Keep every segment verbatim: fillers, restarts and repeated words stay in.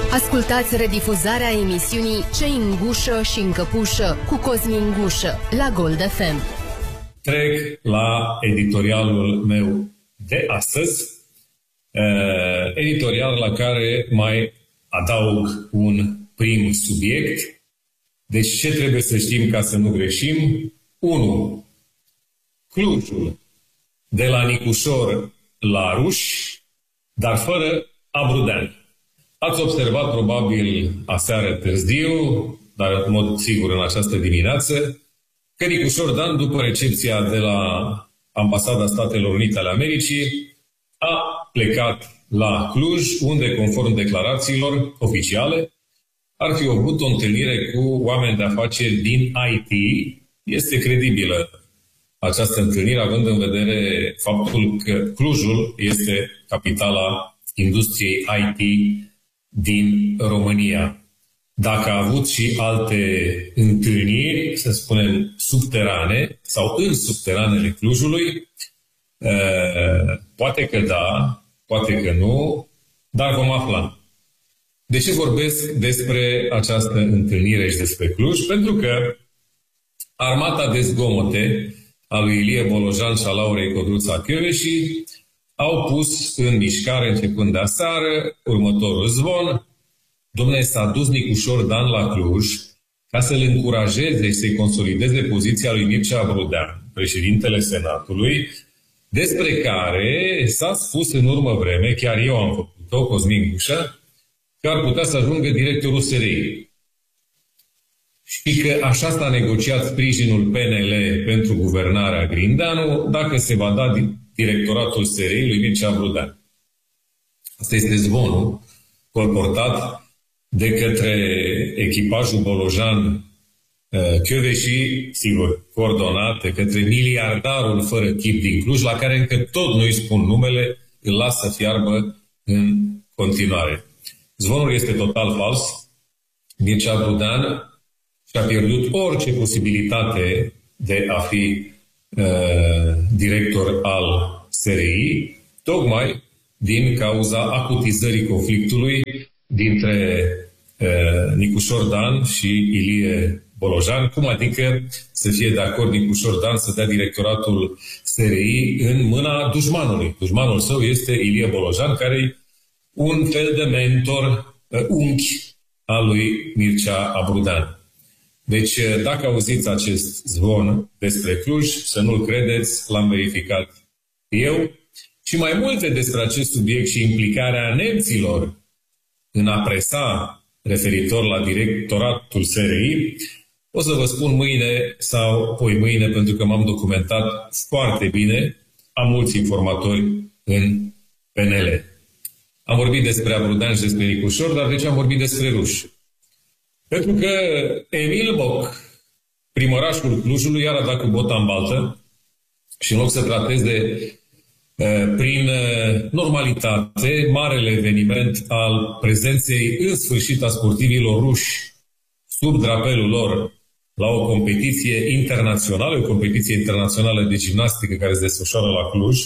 Ascultați redifuzarea emisiunii Cei în gușă și în căpușă cu Cosmin Gușă la Gold F M. Trec la editorialul meu de astăzi, editorial la care mai adaug un prim subiect. Deci ce trebuie să știm ca să nu greșim? unu. Clujul de la Nicușor la Ruși, dar fără Abrudean. Ați observat probabil aseară târziu, dar în mod sigur în această dimineață, că Nicușor Dan, după recepția de la Ambasada Statelor Unite ale Americii, a plecat la Cluj, unde, conform declarațiilor oficiale, ar fi avut o întâlnire cu oameni de afaceri din I T. Este credibilă această întâlnire, având în vedere faptul că Clujul este capitala industriei I T din România. Dacă a avut și alte întâlniri, să spunem, subterane sau în subteranele Clujului, poate că da, poate că nu, dar vom afla. De ce vorbesc despre această întâlnire și despre Cluj? Pentru că armata de zgomote a lui Ilie Bolojan și a Laurei Codruța Kövesi au pus în mișcare, începând de aseară, următorul zvon. Dom'le, s-a dus Nicușor Dan la Cluj ca să-l încurajeze și să-i consolideze poziția lui Mircea Abrudean, președintele Senatului, despre care s-a spus în urmă vreme, chiar eu am făcut-o, Cosmin Gușă, că ar putea să ajungă directorul S R I. Și că așa s-a negociat sprijinul P N L pentru guvernarea Grindeanu, dacă se va da directoratul S R I lui Mircea Abrudean. Asta este zvonul colportat de către echipajul Bolojan Kövesi, sigur, coordonat de către miliardarul fără chip din Cluj, la care încă tot nu îi spun numele, îl lasă să fiarbă în continuare. Zvonul este total fals. Mircea Abrudean și-a pierdut orice posibilitate de a fi uh, director al S R I, tocmai din cauza acutizării conflictului dintre uh, Nicușor Dan și Ilie Bolojan. Cum adică să fie de acord Nicușor Dan să dea directoratul S R I în mâna dușmanului? Dușmanul său este Ilie Bolojan, care e un fel de mentor, uh, unchi al lui Mircea Abrudean. Deci, dacă auziți acest zvon despre Cluj, să nu-l credeți, l-am verificat eu. Și mai multe despre acest subiect și implicarea nemților în a presa referitor la directoratul S R I, o să vă spun mâine sau poi mâine, pentru că m-am documentat foarte bine, am mulți informatori în P N L. Am vorbit despre Abrudean și despre Nicușor, dar de ce am vorbit despre ruși? Pentru că Emil Boc, primărașul Clujului, iar a dat cu bota în baltă și în loc să trateze prin normalitate marele eveniment al prezenței în sfârșit a sportivilor ruși sub drapelul lor la o competiție internațională, o competiție internațională de gimnastică care se desfășoară la Cluj,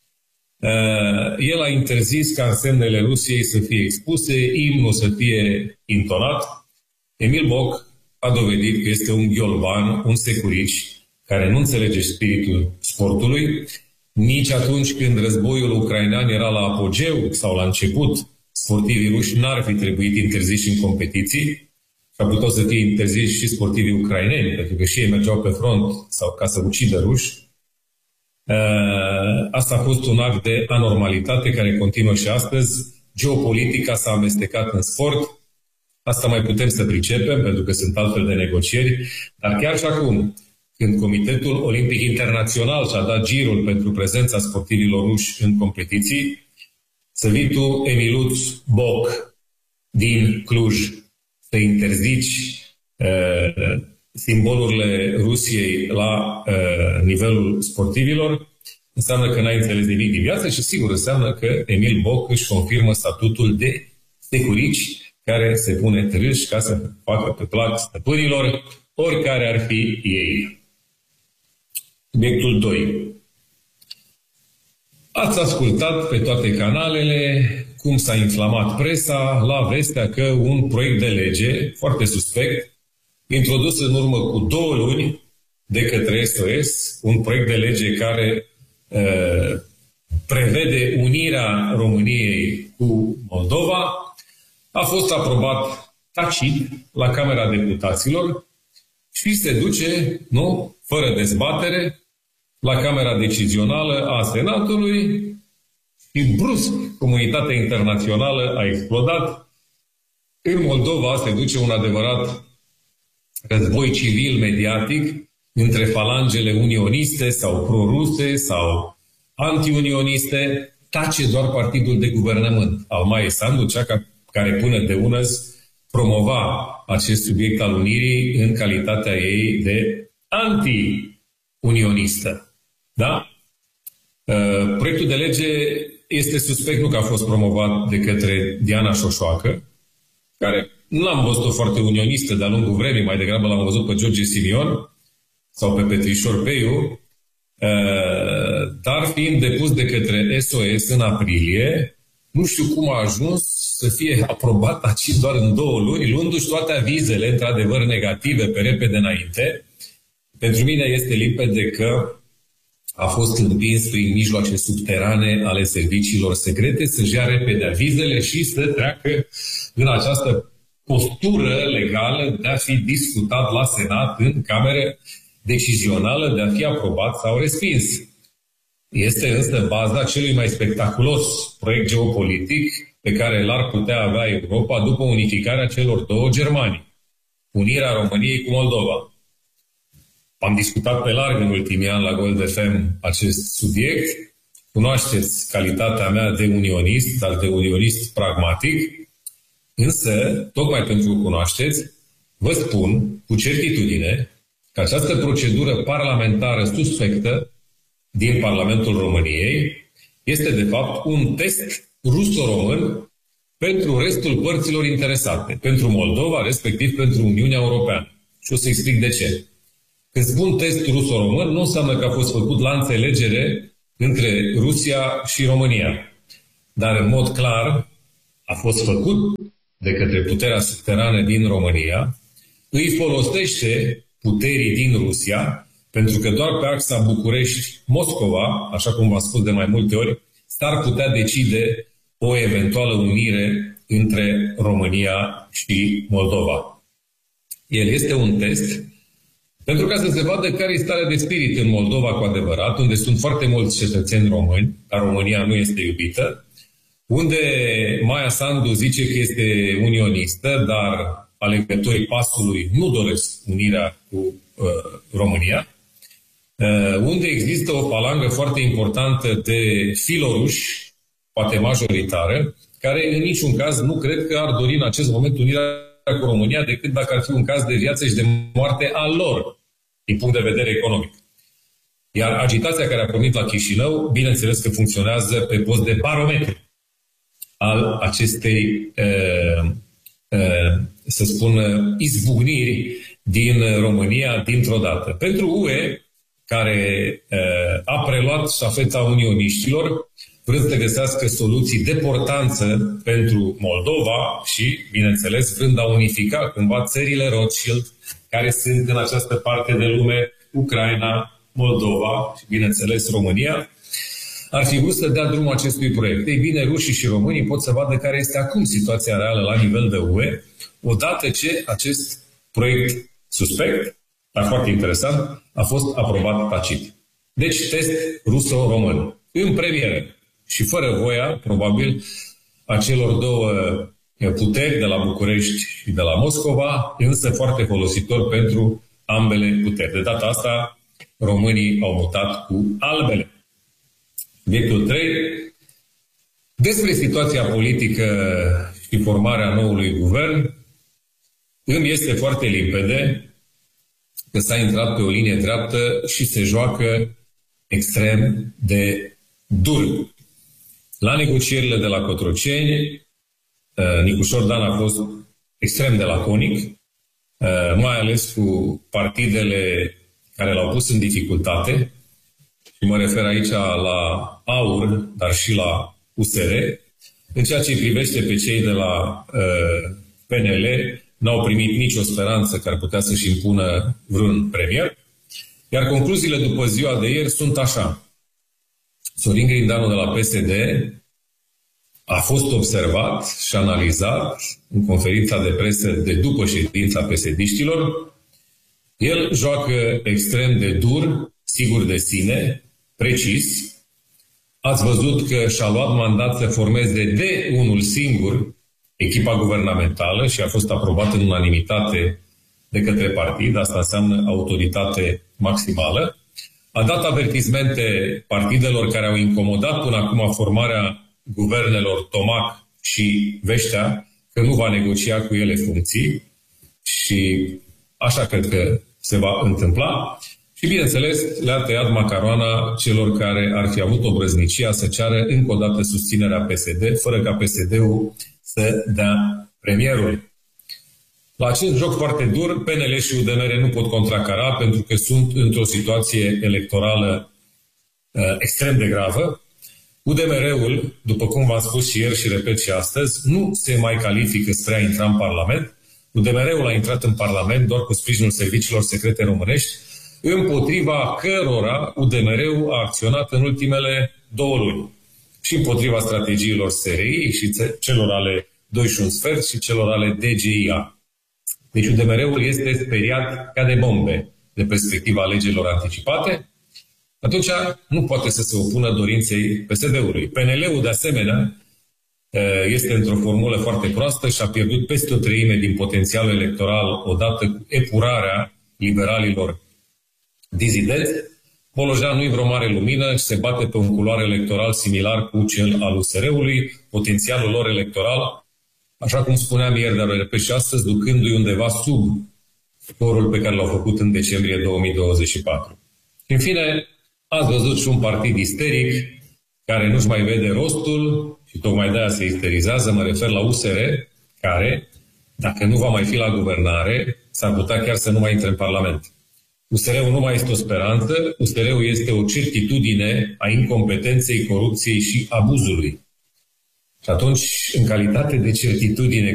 el a interzis ca semnele Rusiei să fie expuse, imnul să fie intonat. Emil Boc a dovedit că este un ghiolban, un securici, care nu înțelege spiritul sportului. Nici atunci când războiul ucrainean era la apogeu sau la început, sportivii ruși n-ar fi trebuit interziși în competiții. Și ar putea să fie interziși și sportivii ucraineni, pentru că și ei mergeau pe front sau ca să ucidă ruși. Asta a fost un act de anormalitate care continuă și astăzi. Geopolitica s-a amestecat în sport. Asta mai putem să pricepem, pentru că sunt altfel de negocieri. Dar chiar și acum, când Comitetul Olimpic Internațional și-a dat girul pentru prezența sportivilor ruși în competiții, să vii tu, Emiluț Boc, din Cluj, să interzici uh, simbolurile Rusiei la uh, nivelul sportivilor, înseamnă că n-ai înțeles nimic din viață și sigur înseamnă că Emil Boc își confirmă statutul de securici care se pune târâș ca să facă pe plac stăpânilor, oricare ar fi ei. Subiectul doi. Ați ascultat pe toate canalele cum s-a inflamat presa la vestea că un proiect de lege foarte suspect, introdus în urmă cu două luni de către S O S, un proiect de lege care uh, prevede unirea României cu Moldova, a fost aprobat tacit la Camera Deputaților și se duce, nu, fără dezbatere, la Camera Decizională a Senatului și brusc comunitatea internațională a explodat. În Moldova se duce un adevărat război civil mediatic între falangele unioniste sau proruse sau antiunioniste. Tace doar partidul de guvernământ al Maiei Sandu, cea care până de unăzi promova acest subiect al unirii în calitatea ei de anti-unionistă. Da? Uh, proiectul de lege este suspect, nu că a fost promovat de către Diana Șoșoacă, care nu l-am văzut-o foarte unionistă de-a lungul vremii, mai degrabă l-am văzut pe George Simion sau pe Petrișor Peiu, uh, dar fiind depus de către S O S în aprilie, nu știu cum a ajuns să fie aprobat aici doar în două luni, luându-și toate avizele, într-adevăr, negative pe repede înainte. Pentru mine este limpede că a fost împins prin mijloace subterane ale serviciilor secrete să-și ia repede avizele și să treacă în această postură legală de a fi discutat la Senat în cameră decizională, de a fi aprobat sau respins. Este însă baza celui mai spectaculos proiect geopolitic pe care l-ar putea avea Europa după unificarea celor două Germanii, unirea României cu Moldova. Am discutat pe larg în ultimii ani la Gold F M acest subiect. Cunoașteți calitatea mea de unionist, dar de unionist pragmatic, însă, tocmai pentru că cunoașteți, vă spun cu certitudine că această procedură parlamentară suspectă din Parlamentul României este, de fapt, un test ruso-român pentru restul părților interesate, pentru Moldova, respectiv pentru Uniunea Europeană. Și o să explic de ce. Când spun test ruso-român, nu înseamnă că a fost făcut la înțelegere între Rusia și România. Dar, în mod clar, a fost făcut de către puterea subterană din România, îi folosește puterii din Rusia, pentru că doar pe axa București-Moscova, așa cum v-am spus de mai multe ori, s-ar putea decide o eventuală unire între România și Moldova. El este un test pentru ca să se vadă care este starea de spirit în Moldova cu adevărat, unde sunt foarte mulți cetățeni români, dar România nu este iubită, unde Maia Sandu zice că este unionistă, dar alegătorii PAS-ului nu doresc unirea cu uh, România, uh, unde există o falangă foarte importantă de filoruși, poate majoritară, care în niciun caz nu cred că ar dori în acest moment unirea cu România, decât dacă ar fi un caz de viață și de moarte al lor, din punct de vedere economic. Iar agitația care a pornit la Chișinău, bineînțeles că funcționează pe post de barometru al acestei, uh, uh, să spun, izbucniri din România dintr-o dată. Pentru U E, care uh, a preluat ștafeta unioniștilor, vrând să găsească soluții de portanță pentru Moldova și, bineînțeles, vrând a unifica cumva țările Rothschild, care sunt în această parte de lume, Ucraina, Moldova și, bineînțeles, România, ar fi vrut să dea drumul acestui proiect. Ei bine, rușii și românii pot să vadă care este acum situația reală la nivel de U E, odată ce acest proiect suspect, dar foarte interesant, a fost aprobat tacit. Deci, test ruso-român. În premieră și fără voia, probabil, a celor două puteri de la București și de la Moscova, însă foarte folositor pentru ambele puteri. De data asta, românii au mutat cu albele. Subiectul trei. Despre situația politică și formarea noului guvern, îmi este foarte limpede că s-a intrat pe o linie dreaptă și se joacă extrem de dur. La negocierile de la Cotroceni, Nicușor Dan a fost extrem de laconic, mai ales cu partidele care l-au pus în dificultate, și mă refer aici la AUR, dar și la U S R, În ceea ce îi privește pe cei de la uh, P N L, n-au primit nicio speranță că ar putea să-și impună vreun premier. Iar concluziile după ziua de ieri sunt așa. Sorin Grindeanu de la P S D a fost observat și analizat în conferința de presă de după ședința P S D-știlor. El joacă extrem de dur, sigur de sine, precis. Ați văzut că și-a luat mandat să formeze de unul singur echipa guvernamentală și a fost aprobat în unanimitate de către partid. Asta înseamnă autoritate maximală. A dat avertismente partidelor care au incomodat până acum formarea guvernelor Tomac și Veștea că nu va negocia cu ele funcții și așa cred că se va întâmpla. Și, bineînțeles, le-a tăiat macaroana celor care ar fi avut obrăznicia să ceară încă o dată susținerea P S D, fără ca P S D-ul să dea premierul. La acest joc foarte dur, P N L și U D M R nu pot contracara pentru că sunt într-o situație electorală uh, extrem de gravă. U D M R-ul, după cum v-am spus și ieri și repet și astăzi, nu se mai califică spre a intra în Parlament. U D M R-ul a intrat în Parlament doar cu sprijinul serviciilor secrete românești, împotriva cărora U D M R-ul a acționat în ultimele două luni. Și împotriva strategiilor S R I și celor ale doi și un sfert și celor ale D G I A. Deci U D M R-ul este speriat ca de bombe de perspectiva alegerilor anticipate. Atunci nu poate să se opună dorinței P S D-ului. P N L-ul, de asemenea, este într-o formulă foarte proastă și a pierdut peste o treime din potențialul electoral odată cu epurarea liberalilor dizidenți. Polojan nu-i vreo mare lumină și se bate pe un culoar electoral similar cu cel al U S R-ului. Potențialul lor electoral, așa cum spuneam ieri, dar o repet și astăzi, ducându-i undeva sub scorul pe care l-au făcut în decembrie două mii douăzeci și patru. În fine, ați văzut și un partid isteric care nu-și mai vede rostul și tocmai de-aia se isterizează, mă refer la U S R, care, dacă nu va mai fi la guvernare, s-ar putea chiar să nu mai intre în Parlament. U S R-ul nu mai este o speranță, U S R-ul este o certitudine a incompetenței, corupției și abuzului. Și atunci, în calitate de certitudine